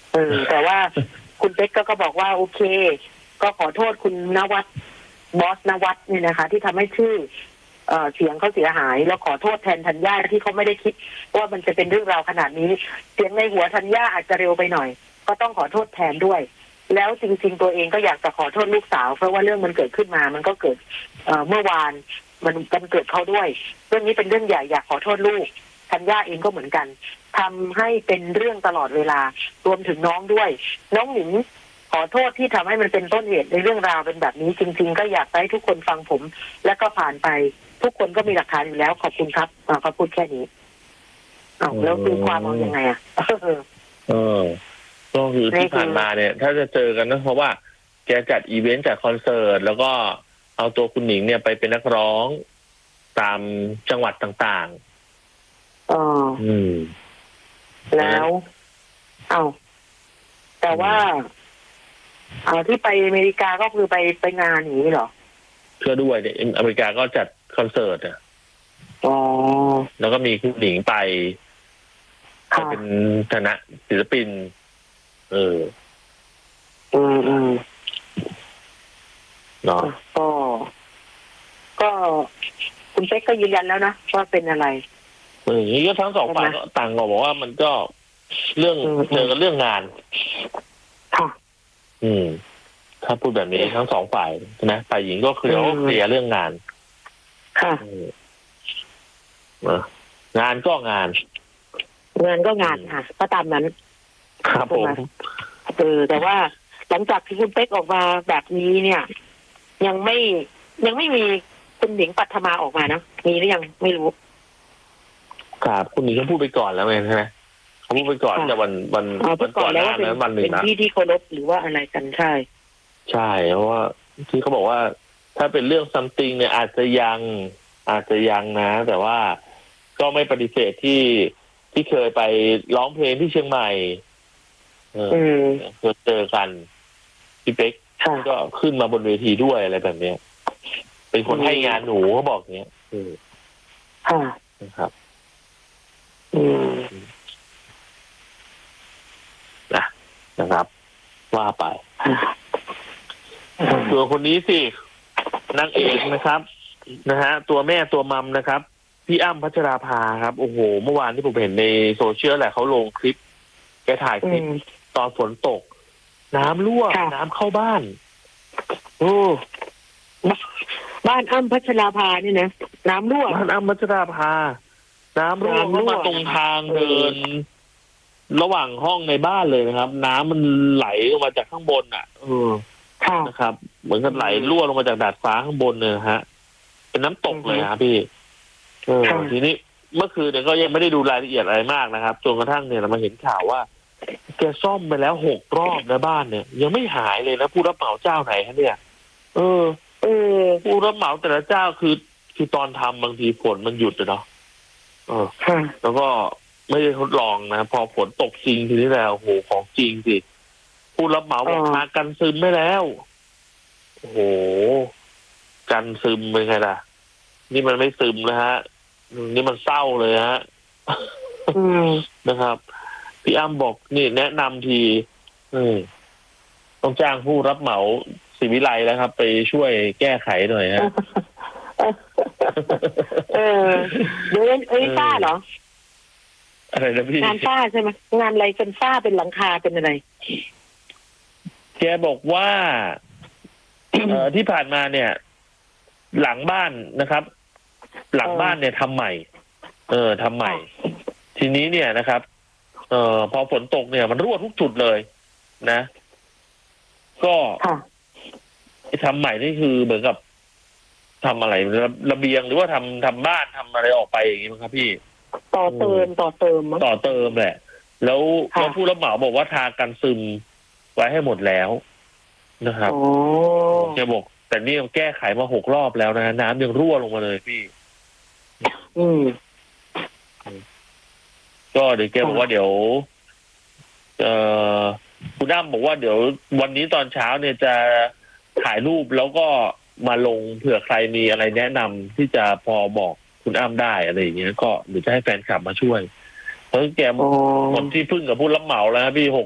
แต่ว่าคุณเป๊กก็บอกว่าโอเค ก็ขอโทษคุณนวัดบอสนวัดนี่นะคะที่ทำให้ชื่อเสียงเขาเสียหายแล้วขอโทษแทนธัญญาที่เขาไม่ได้คิดว่ามันจะเป็นเรื่องราวขนาดนี้เสียงในหัวธัญญาอาจจะเร็วไปหน่อยก็ต้องขอโทษแทนด้วยแล้วจริงๆตัวเองก็อยากจะขอโทษลูกสาวเพราะว่าเรื่องมันเกิดขึ้นมามันก็เกิดเมื่อวานมันเกิดเขาด้วยเรื่องนี้เป็นเรื่องใหญ่อยากขอโทษลูกธัญญาเองก็เหมือนกันทำให้เป็นเรื่องตลอดเวลารวมถึงน้องด้วยน้องหนิงขอโทษที่ทำให้มันเป็นต้นเหตุในเรื่องราวเป็นแบบนี้จริงๆก็อยากให้ทุกคนฟังผมและก็ผ่านไปทุกคนก็มีหลักฐานอยู่แล้วขอบคุณครับเขาพูดแค่นี้แล้วคือความเอายังไงก็คือที่ผ่านมาเนี่ยถ้าจะเจอกันนะเพราะว่าแกจัดอีเวนต์จัดคอนเสิร์ตแล้วก็เอาตัวคุณหนิงเนี่ยไปเป็นนักร้องตามจังหวัดต่างๆแล้วแต่ว่าที่ไปอเมริกาก็คือไปงานอย่างนี้เหรอเพื่อด้วยเนี่ยอเมริกาก็จัดคอนเสิร์ตแล้วก็มีคุณหนิงไปเป็นฐานะศิลปินเนาะก็คุณเป๊กก็ยืนยันแล้วนะว่าเป็นอะไรอย่างนี้ก็ทั้งสองฝ่ายก็ต่างบอกว่ามันก็เรื่องเจอกันเรื่องงานถ้าพูดแบบนี้ทั้งสองฝ่ายนะฝ่ายหญิงก็เคลียร์เรื่องงานงานก็งานค่ะก็ตามนั้นครับผมแต่ว่าหลังจากที่คุณเป๊กออกมาแบบนี้เนี่ยยังไม่มีคุณหนิงปัทมาออกมานะมีหรือยังไม่รู้ครับคุณหนิงก็พูดไปก่อนแล้วไงใช่ไหมเขาพูดไปก่อนแต่วันก่อนหน้านั้นวันหนึ่งนะเป็นที่เคารพหรือว่าอะไรกันใช่เพราะว่าที่เขาบอกว่าถ้าเป็นเรื่อง something เนี่ยอาจจะยังนะแต่ว่าก็ไม่ปฏิเสธที่เคยไปร้องเพลงที่เชียงใหม่เจอกันพี่เป๊กก็ขึ้นมาบนเวทีด้วยอะไรแบบนี้เป็นคนให้งานหนูเขาบอกเนี้ยนะครับนะครับว่าไปตัวคนนี้สินางเอกนะครับตัวแม่ตัวมัมนะครับพี่อ้ำพัชราภาครับโอ้โหเมื่อวานที่ผมเห็นในโซเชียลแหละเขาลงคลิปแกถ่ายคลิปตอนฝนตกน้ำรั่วน้ำเข้าบ้านบ้านอ้ำพัชราภานี่นะน้ำรั่วบ้านอ้ำพัชราภาน้ำรั่วเข้ามาตรงทางเดินระหว่างห้องในบ้านเลยนะครับน้ำมันไหลลงมาจากข้างบนนะครับเหมือนกับไหลรั่วลงมาจากดาดฟ้าข้างบนเลยฮะเป็นน้ำตกเลยครับพี่ทีนี้เมื่อคืนเนี่ยก็ยังไม่ได้ดูรายละเอียดอะไรมากนะครับจนกระทั่งเนี่ยเรามาเห็นข่าวว่าแกซ่อมไปแล้ว6 รอบในบ้านเนี่ยยังไม่หายเลยนะผู้รับเหมาเจ้าไหนฮะเนี่ยผู้รับเหมาแต่ละเจ้าคือตอนทำบางทีฝนมันหยุดเนาะแล้วก็ไม่ได้ทดลองนะพอฝนตกจริงทีนี้แล้วโอ้โหของจริงสิผู้รับเหมาบอกทากันซึมไม่แล้วโอ้โหกันซึมเป็นไงล่ะนี่มันไม่ซึมนะฮะนี่มันเศร้าเลยฮะนะครับพี่อ้ำบอกนี่แนะนำทีต้องจ้างผู้รับเหมาศิวิไลแล้วครับไปช่วยแก้ไขหน่อยฮะเดี๋ยวฝ้าเหรออะไรนะพี่งานฝ้าใช่ไหมงานอะไรเป็นฝ้าเป็นหลังคาเป็นอะไรแกบอกว่าที่ผ่านมาเนี่ยหลังบ้านนะครับหลังบ้านเนี่ยทำใหม่ทำใหม่ทีนี้เนี่ยนะครับพอฝนตกเนี่ยมันรั่วทุกจุดเลยนะก็ทำใหม่นี่คือเหมือนกับทำอะไรระเบียงหรือว่าทำบ้านทำอะไรออกไปอย่างนี้มั้งครับพี่ต่อเติมแหละแล้วผู้รับเหมาบอกว่าทากันซึมไว้ให้หมดแล้วนะครับแกบอกแต่นี่แก้ไขมา6 รอบแล้วนะน้ำยังรั่วลงมาเลยพี่ก็เดี๋ยวแกบอกว่าเดี๋ยวคุณอ้ำบอกว่าเดี๋ยววันนี้ตอนเช้าเนี่ยจะถ่ายรูปแล้วก็มาลงเผื่อใครมีอะไรแนะนำที่จะพอบอกคุณอ้ำได้อะไรอย่างเงี้ยก็หรือจะให้แฟนคลับมาช่วยเพราะแกหมดที่พึ่งกับผู้รับเหมาแล้วพี่